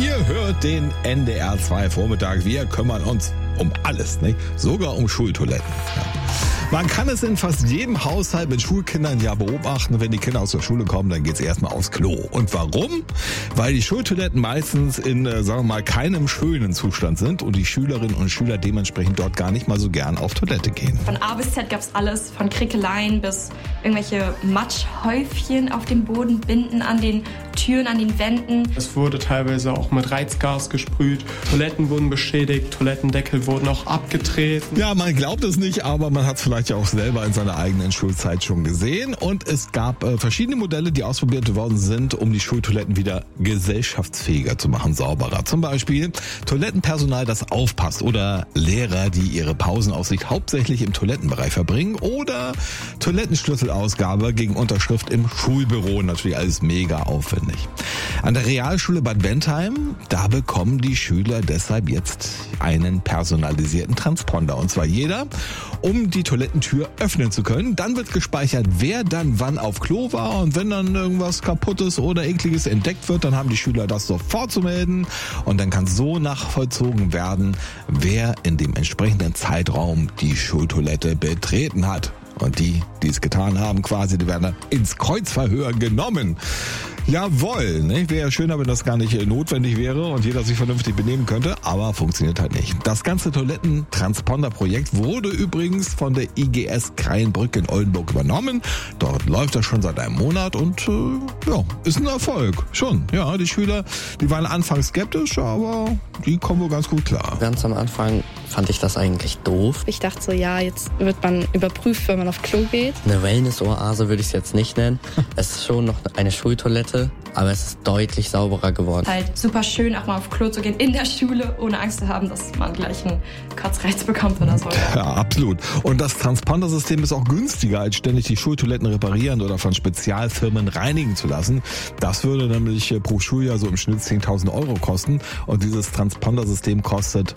Ihr hört den NDR 2 Vormittag. Wir kümmern uns um alles, nicht? Sogar um Schultoiletten. Ja. Man kann es in fast jedem Haushalt mit Schulkindern ja beobachten. Wenn die Kinder aus der Schule kommen, dann geht's erstmal aufs Klo. Und warum? Weil die Schultoiletten meistens in, sagen wir mal, keinem schönen Zustand sind und die Schülerinnen und Schüler dementsprechend dort gar nicht mal so gern auf Toilette gehen. Von A bis Z gab's alles, von Krickeleien bis irgendwelche Matschhäufchen auf dem Boden, Binden an den Türen, an den Wänden. Es wurde teilweise auch mit Reizgas gesprüht, Toiletten wurden beschädigt, Toilettendeckel wurden auch abgetreten. Ja, man glaubt es nicht, aber man hat es vielleicht ja auch selber in seiner eigenen Schulzeit schon gesehen. Und es gab verschiedene Modelle, die ausprobiert worden sind, um die Schultoiletten wieder gesellschaftsfähiger zu machen, sauberer. Zum Beispiel Toilettenpersonal, das aufpasst, oder Lehrer, die ihre Pausenaufsicht hauptsächlich im Toilettenbereich verbringen, oder Toilettenschlüsselausgabe gegen Unterschrift im Schulbüro. Natürlich alles mega aufwendig. An der Realschule Bad Bentheim, da bekommen die Schüler deshalb jetzt einen personalisierten Transponder. Und zwar jeder, um die Toilettentür öffnen zu können. Dann wird gespeichert, wer dann wann auf Klo war. Und wenn dann irgendwas Kaputtes oder Ekliges entdeckt wird, dann haben die Schüler das sofort zu melden. Und dann kann so nachvollzogen werden, wer in dem entsprechenden Zeitraum die Schultoilette betreten hat. Und die es getan haben, quasi, die werden dann ins Kreuzverhör genommen. Jawohl, ne? Wäre ja schöner, wenn das gar nicht notwendig wäre und jeder sich vernünftig benehmen könnte, aber funktioniert halt nicht. Das ganze Toilettentransponder-Projekt wurde übrigens von der IGS Kreienbrück in Oldenburg übernommen. Dort läuft das schon seit einem Monat und ist ein Erfolg. Schon, ja, die Schüler, die waren anfangs skeptisch, aber die kommen wohl ganz gut klar. Ganz am Anfang fand ich das eigentlich doof. Ich dachte so, ja, jetzt wird man überprüft, wenn man auf Klo geht. Eine Wellness-Oase würde ich es jetzt nicht nennen. Es ist schon noch eine Schultoilette, aber es ist deutlich sauberer geworden. Halt super schön, auch mal auf Klo zu gehen in der Schule, ohne Angst zu haben, dass man gleich einen Kotzreiz bekommt oder so. Ja, absolut. Und das Transponder-System ist auch günstiger, als ständig die Schultoiletten reparieren oder von Spezialfirmen reinigen zu lassen. Das würde nämlich pro Schuljahr so im Schnitt 10.000 € kosten. Und dieses Transponder-System kostet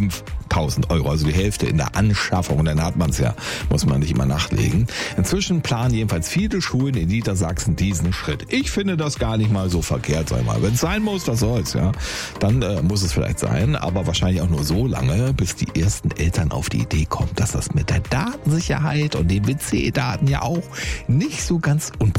5.000 €, also die Hälfte in der Anschaffung. Und dann hat man es ja, muss man nicht immer nachlegen. Inzwischen planen jedenfalls viele Schulen in Niedersachsen diesen Schritt. Ich finde das gar nicht mal so verkehrt, sag ich mal. Wenn es sein muss, was soll's, ja. Dann muss es vielleicht sein, aber wahrscheinlich auch nur so lange, bis die ersten Eltern auf die Idee kommen, dass das mit der Datensicherheit und den WC-Daten ja auch nicht so ganz unproblematisch